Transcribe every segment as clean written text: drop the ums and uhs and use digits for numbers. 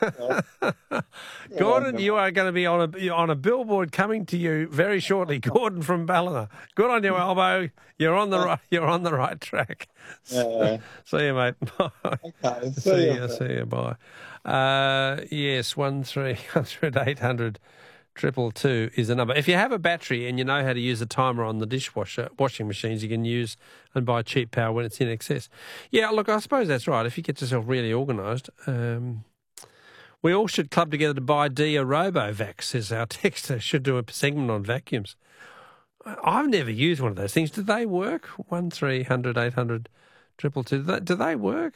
Gordon, you are going to be on a billboard coming to you very shortly. Gordon from Ballina. Good on you, Albo. You're on the right track. See you, mate. Bye. Okay. See you. Bye. Yes, 1300 800 222 is the number. If you have a battery and you know how to use a timer on the washing machines, you can use and buy cheap power when it's in excess. Yeah, look, I suppose that's right. If you get yourself really organised, we all should club together to buy Dia RoboVac, says our texter. Should do a segment on vacuums. I've never used one of those things. Do they work? 1300 800 222. Do they work?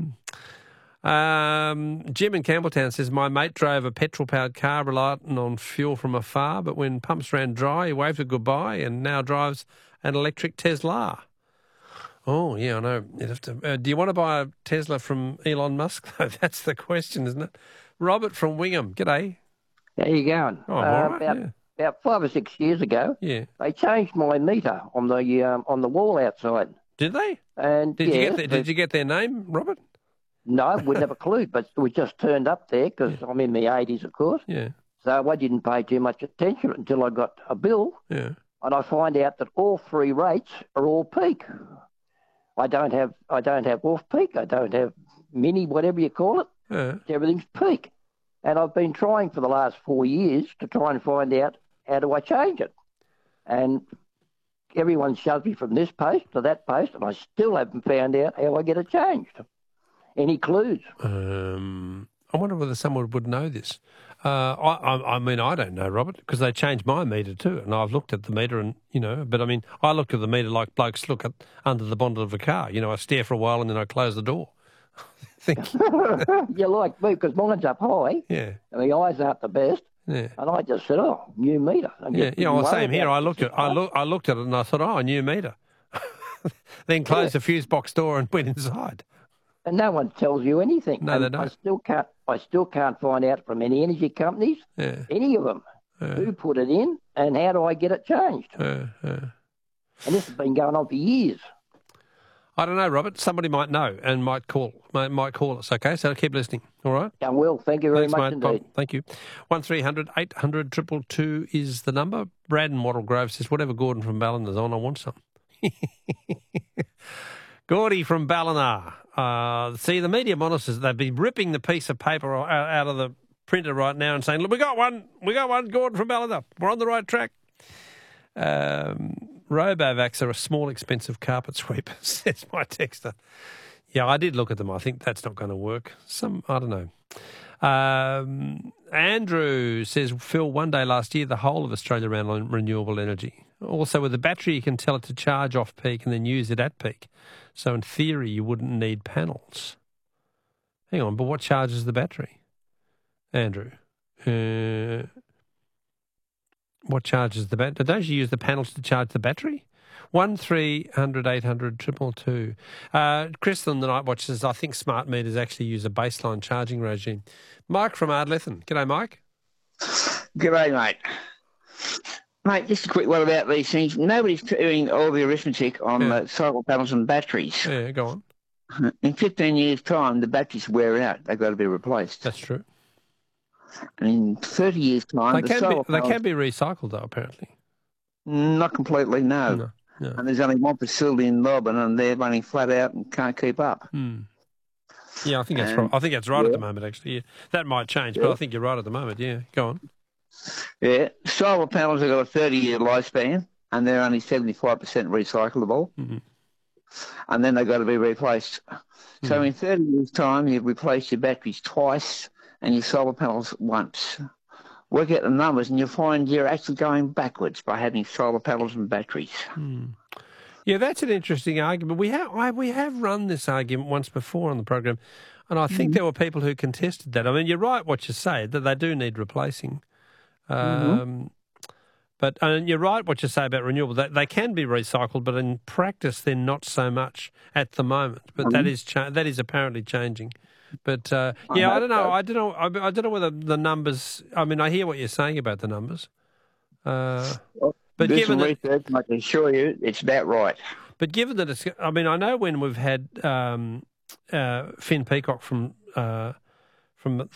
Jim in Campbelltown says, my mate drove a petrol-powered car relying on fuel from afar, but when pumps ran dry, he waved a goodbye and now drives an electric Tesla. Oh, yeah, I know. You'd have to. Do you want to buy a Tesla from Elon Musk? That's the question, isn't it? Robert from Wingham. G'day. How you going? Oh, all right, about 5 or 6 years ago, they changed my meter on the wall outside. Did they? And did you get their name, Robert? No, we'd never clued, but we just turned up there because I'm in my 80s, of course. Yeah. So I didn't pay too much attention until I got a bill. Yeah. And I find out that all three rates are all peak. I don't have off peak. I don't have mini, whatever you call it. Yeah. Everything's peak. And I've been trying for the last 4 years to try and find out how do I change it. And everyone shoves me from this post to that post, and I still haven't found out how I get it changed. Any clues? I wonder whether someone would know this. I mean, I don't know, Robert, because they changed my meter too, and I've looked at the meter, and but I mean, I looked at the meter like blokes look at under the bonnet of a car. I stare for a while and then I close the door. You're like me, because mine's up high. Yeah. And the eyes aren't the best. Yeah. And I just said, "Oh, new meter." Well, same here. I looked at it and I thought, "Oh, a new meter." Then closed the fuse box door and went inside. And no one tells you anything. No, they don't. I still can't find out from any energy companies, any of them, who put it in and how do I get it changed. And this has been going on for years. I don't know, Robert. Somebody might know and might call us. Okay, so keep listening. All right. I will. Thank you very much indeed. Bob. Thank you. 1300 800 222 is the number. Brad in Wattle Grove says, whatever Gordon from Ballina's on, I want some. Gordy from Ballina. See, the media monitors, they'd be ripping the piece of paper out of the printer right now and saying, look, we got one, Gordon from Ballina. We're on the right track. RoboVacs are a small, expensive carpet sweeper, says my texter. Yeah, I did look at them. I think that's not going to work. I don't know. Andrew says, Phil, one day last year, the whole of Australia ran on renewable energy. Also, with the battery, you can tell it to charge off peak and then use it at peak. So, in theory, you wouldn't need panels. Hang on, but what charges the battery? Andrew. What charges the battery? Don't you use the panels to charge the battery? 1300 800 222. Chris on the Night Watch says, I think smart meters actually use a baseline charging regime. Mike from Ardlethan. G'day, Mike. G'day, mate. Mate, just a quick one about these things. Nobody's doing all the arithmetic on solar panels and batteries. Yeah, go on. In 15 years' time, the batteries wear out. They've got to be replaced. That's true. And in 30 years' time, they can be recycled, though, apparently. Not completely, no. And there's only one facility in Melbourne, and they're running flat out and can't keep up. Yeah, I think that's right. I think that's right at the moment, actually. Yeah. That might change, but I think you're right at the moment. Yeah, go on. Yeah, solar panels have got a 30-year lifespan, and they're only 75% recyclable. Mm-hmm. And then they've got to be replaced. So in 30 years' time, you've replaced your batteries twice and your solar panels once. Work out the numbers, and you'll find you're actually going backwards by having solar panels and batteries. Yeah, that's an interesting argument. We have run this argument once before on the program, and I think there were people who contested that. I mean, you're right what you say, that they do need replacing. But you're right what you say about renewable. They can be recycled, but in practice they're not so much at the moment. But that is apparently changing. But I don't know. I don't know whether the numbers. I mean, I hear what you're saying about the numbers. But do some research, I can assure you it's about right. But given that it's, I mean, I know when we've had Finn Peacock from the